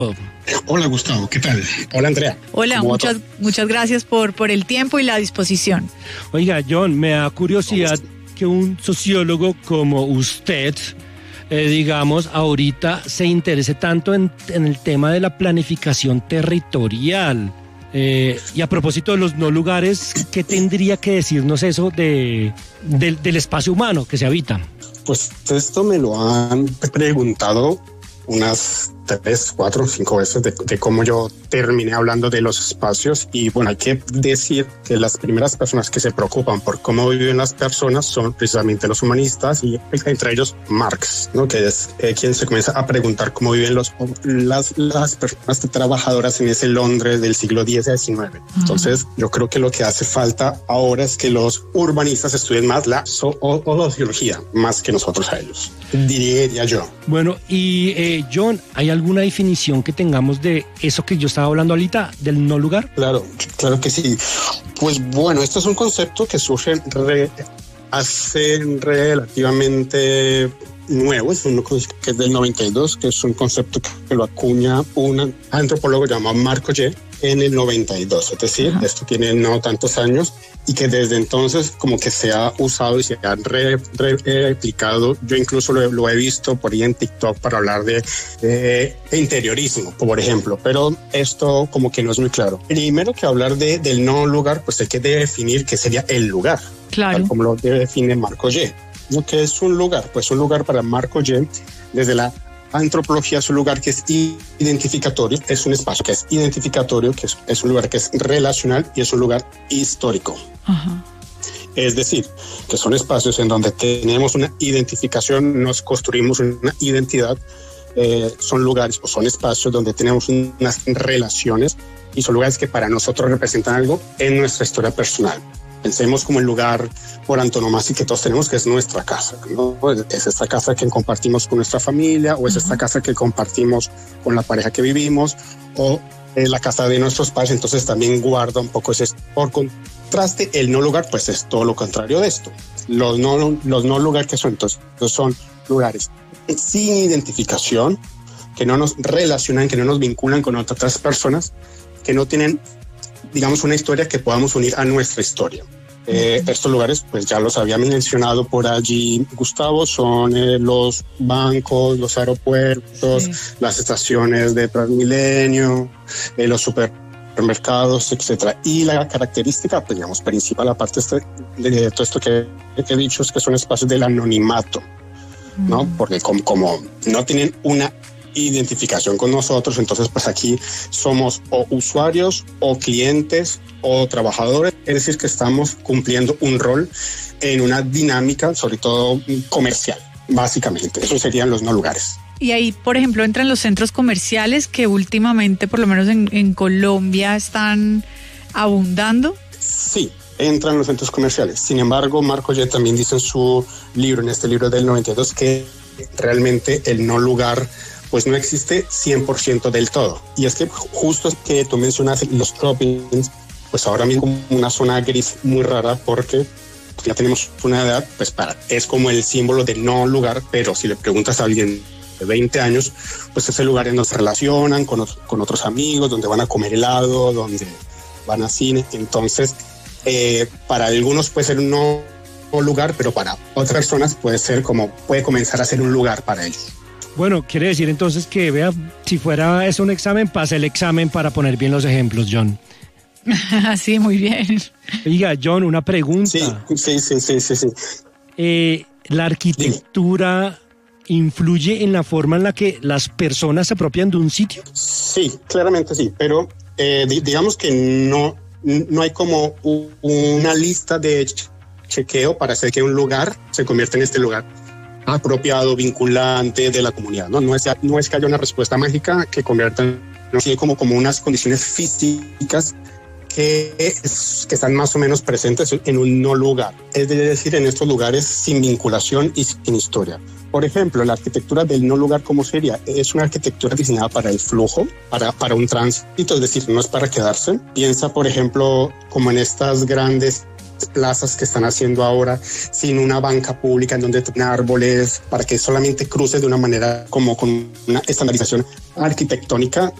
Hola Gustavo, ¿qué tal? Hola Andrea. Hola, muchas gracias por el tiempo y la disposición. Oiga, John, me da curiosidad que un sociólogo como usted, digamos, ahorita se interese tanto en el tema de la planificación territorial. Y a propósito de los no lugares, ¿qué tendría que decirnos eso del espacio humano que se habita? Pues esto me lo han preguntado unas 3, 4, 5 veces de cómo yo terminé hablando de los espacios. Y bueno, hay que decir que las primeras personas que se preocupan por cómo viven las personas son precisamente los humanistas, y entre ellos Marx, ¿no? Que es quien se comienza a preguntar cómo viven las personas trabajadoras en ese Londres del siglo XIX. Entonces yo creo que lo que hace falta ahora es que los urbanistas estudien más la sociología, más que nosotros a ellos, diría yo. Bueno, y John, ¿hay alguna definición que tengamos de eso que yo estaba hablando ahorita, del no lugar? Claro que sí. Pues bueno, esto es un concepto que surge hace relativamente nuevo, es uno que es del 92, que es un concepto que lo acuña un antropólogo llamado Marco G. en el 92, es decir, esto tiene no tantos años, y que desde entonces como que se ha usado y se ha replicado. Yo incluso lo he visto por ahí en TikTok para hablar de interiorismo, por ejemplo, pero esto como que no es muy claro. Primero que hablar del no lugar, pues hay que definir qué sería el lugar, claro, tal como lo define Marco G. ¿Lo que es un lugar? Pues un lugar para Marco G, desde la antropología, es un lugar que es identificatorio, es un espacio que es identificatorio, que es un lugar que es relacional y es un lugar histórico. Ajá. Es decir, que son espacios en donde tenemos una identificación, nos construimos una identidad, son lugares o son espacios donde tenemos unas relaciones y son lugares que para nosotros representan algo en nuestra historia personal. Pensemos como el lugar por antonomasia que todos tenemos, que es nuestra casa, ¿no? Es esta casa que compartimos con nuestra familia, o es esta casa que compartimos con la pareja que vivimos, o la casa de nuestros padres. Entonces también guarda un poco ese. Por contraste, el no lugar, pues es todo lo contrario de esto. Los no lugar que son, entonces, son lugares sin identificación, que no nos relacionan, que no nos vinculan con otras personas, que no tienen, digamos, una historia que podamos unir a nuestra historia. Estos lugares, pues ya los había mencionado por allí Gustavo, son los bancos, los aeropuertos, las estaciones de Transmilenio, los supermercados, etcétera. Y la característica, pues digamos, principal, aparte de todo esto que he dicho, es que son espacios del anonimato, ¿no? Porque como no tienen una identificación con nosotros, entonces pues aquí somos o usuarios o clientes o trabajadores, es decir, que estamos cumpliendo un rol en una dinámica, sobre todo comercial, básicamente. Esos serían los no lugares. Y ahí, por ejemplo, entran los centros comerciales que últimamente, por lo menos en Colombia, están abundando. Sí, entran los centros comerciales. Sin embargo, Marco ya también dice en su libro, en este libro del 92, que realmente el no lugar pues no existe 100% del todo. Y es que justo es que tú mencionas los shoppings, pues ahora mismo una zona gris muy rara, porque ya tenemos una edad, pues es como el símbolo de no lugar, pero si le preguntas a alguien de 20 años, pues ese lugar en donde se relacionan con otros amigos, donde van a comer helado, donde van a cine. Entonces, para algunos puede ser un no lugar, pero para otras personas puede comenzar a ser un lugar para ellos. Bueno, quiere decir entonces que, vea, si fuera eso un examen, pasa el examen para poner bien los ejemplos, John. Sí, muy bien. Oiga, John, una pregunta. Sí. ¿La arquitectura influye en la forma en la que las personas se apropian de un sitio? Sí, claramente sí, pero digamos que no hay como una lista de chequeo para hacer que un lugar se convierta en este lugar apropiado, vinculante de la comunidad, ¿no? No es que haya una respuesta mágica que convierta en como unas condiciones físicas que están más o menos presentes en un no lugar, es decir, en estos lugares sin vinculación y sin historia. Por ejemplo, la arquitectura del no lugar, ¿cómo sería? Es una arquitectura diseñada para el flujo, para un tránsito, es decir, no es para quedarse. Piensa, por ejemplo, como en estas grandes plazas que están haciendo ahora, sin una banca pública en donde tiene árboles, para que solamente cruce de una manera como con una estandarización arquitectónica